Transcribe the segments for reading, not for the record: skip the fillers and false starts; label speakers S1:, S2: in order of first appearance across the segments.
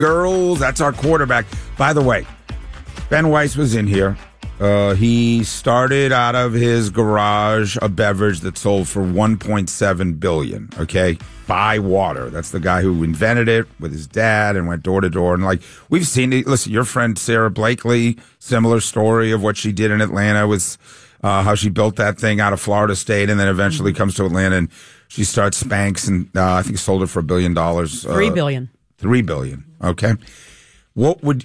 S1: Girls, that's our quarterback. By the way, Ben Weiss was in here. He started out of his garage a beverage that sold for $1.7 billion, okay? By water. That's the guy who invented it with his dad and went door to door. And like, we've seen it. Listen, your friend Sarah Blakely, similar story of what she did in Atlanta was how she built that thing out of Florida State and then eventually comes to Atlanta and she starts Spanx and I think sold it for $1 billion.
S2: $3 billion.
S1: $3 billion. Okay. What would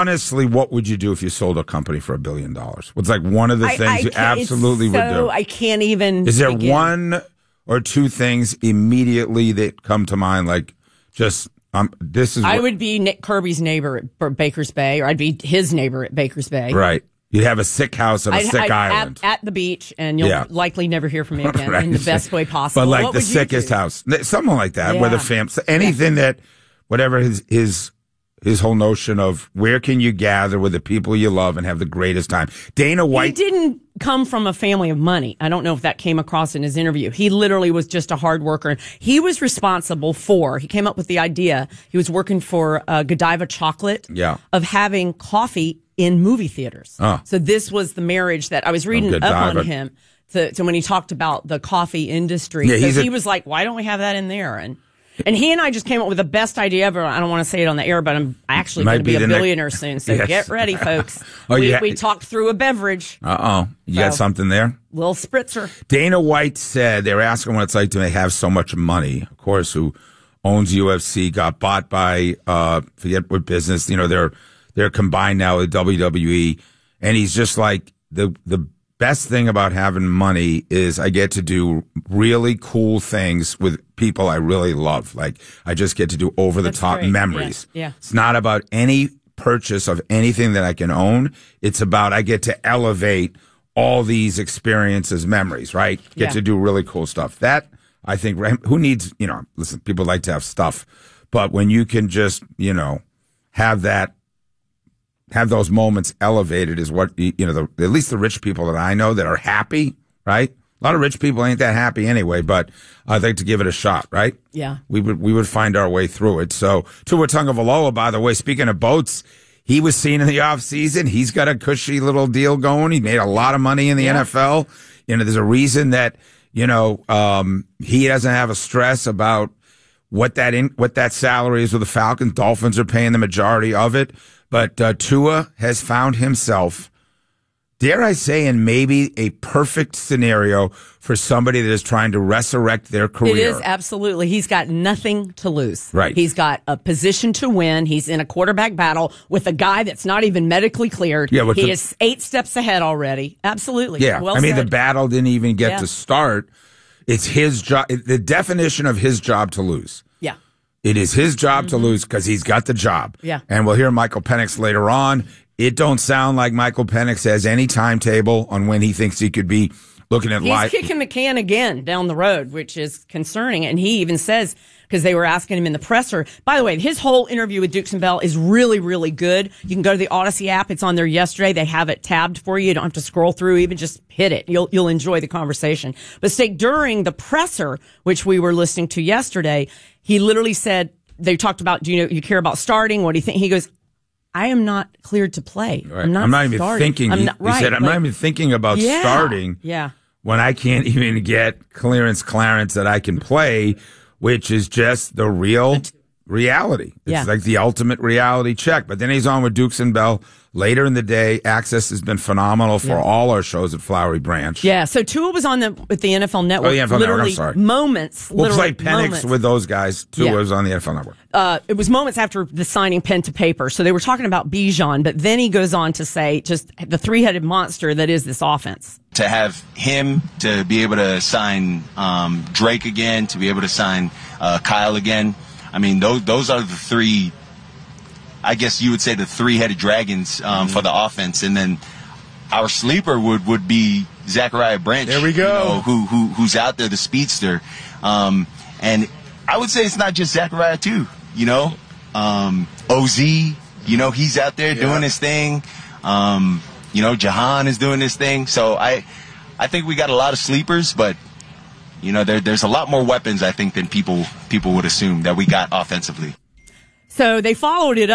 S1: you do if you sold a company for $1 billion? What's like one of the things you absolutely would do?
S2: I can't even.
S1: Is there one or two things immediately that come to mind? Like just this is.
S2: I would be Nick Kirby's neighbor at Baker's Bay, or I'd be his neighbor at Baker's Bay.
S1: Right. You'd have a sick house on a sick island.
S2: At the beach, and you'll likely never hear from me again in the best way possible.
S1: But like the sickest house. Something like that, where the fam, anything that, whatever his whole notion of where can you gather with the people you love and have the greatest time. Dana White.
S2: He didn't come from a family of money. I don't know if that came across in his interview. He literally was just a hard worker. He was responsible he came up with the idea. He was working for Godiva Chocolate of having coffee in movie theaters. So this was the marriage that I was reading up on him to when he talked about the coffee industry. Yeah, he was like, why don't we have that in there? And he and I just came up with the best idea ever. I don't want to say it on the air, but I'm actually going to be a billionaire soon. So get ready, folks. We talked through a beverage.
S1: You got something there?
S2: Little spritzer.
S1: Dana White said, they were asking what it's like to have so much money. Of course, who owns UFC, got bought by, forget what business, they're combined now with WWE. And he's just like, the best thing about having money is I get to do really cool things with people I really love. Like I just get to do over the top memories. Yeah. It's not about any purchase of anything that I can own. It's about I get to elevate all these experiences, memories, right? Get to do really cool stuff. That I think who needs, listen, people like to have stuff, but when you can just, have those moments elevated is what, at least the rich people that I know that are happy, right? A lot of rich people ain't that happy anyway, but I'd like to give it a shot, right?
S2: Yeah.
S1: We would find our way through it. So Tua Tagovailoa, by the way, speaking of boats, he was seen in the off season. He's got a cushy little deal going. He made a lot of money in the NFL. There's a reason that, he doesn't have a stress about what that salary is with the Falcons. Dolphins are paying the majority of it. But Tua has found himself, dare I say, in maybe a perfect scenario for somebody that is trying to resurrect their career.
S2: It is, absolutely. He's got nothing to lose.
S1: Right.
S2: He's got a position to win. He's in a quarterback battle with a guy that's not even medically cleared. Yeah, he is 8 steps ahead already. Absolutely.
S1: Yeah.
S2: Well
S1: said.
S2: The
S1: battle didn't even get to start. It's his job, the definition of his job to lose.
S2: Yeah.
S1: It is his job to lose because he's got the job.
S2: Yeah.
S1: And we'll hear Michael Penix later on. It don't sound like Michael Penix has any timetable on when he thinks he could be looking at live.
S2: He's kicking the can again down the road, which is concerning. And he even says, because they were asking him in the presser, by the way, his whole interview with Dukes and Bell is really, really good. You can go to the Odyssey app. It's on there yesterday. They have it tabbed for you. You don't have to scroll through, even just hit it. You'll enjoy the conversation. But Steak, during the presser, which we were listening to yesterday, he literally said, they talked about, do you care about starting? What do you think? He goes, I am not cleared to play.
S1: Right.
S2: I'm not
S1: even
S2: starting.
S1: thinking. He said, I'm not even thinking about starting.
S2: Yeah.
S1: When I can't even get clearance that I can play, which is just the real reality. It's like the ultimate reality check. But then he's on with Dukes and Bell later in the day. Access has been phenomenal for all our shows at Flowery Branch.
S2: Yeah. So Tua was on with the NFL Network.
S1: Oh, yeah, NFL Network. I'm sorry.
S2: Moments.
S1: We'll play Penix with those guys. Tua was on the NFL Network.
S2: It was moments after the signing pen to paper. So they were talking about Bijan, but then he goes on to say just the three-headed monster that is this offense.
S3: To have him, to be able to sign Drake again, to be able to sign Kyle again. I mean, those are the three, I guess you would say the three-headed dragons for the offense. And then our sleeper would be Zachariah Branch.
S1: There we go.
S3: Who's out there, the speedster. And I would say it's not just Zachariah, too. OZ, he's out there doing his thing. Jahan is doing his thing. So I think we got a lot of sleepers, but there's a lot more weapons, I think, than people would assume that we got offensively.
S2: So they followed it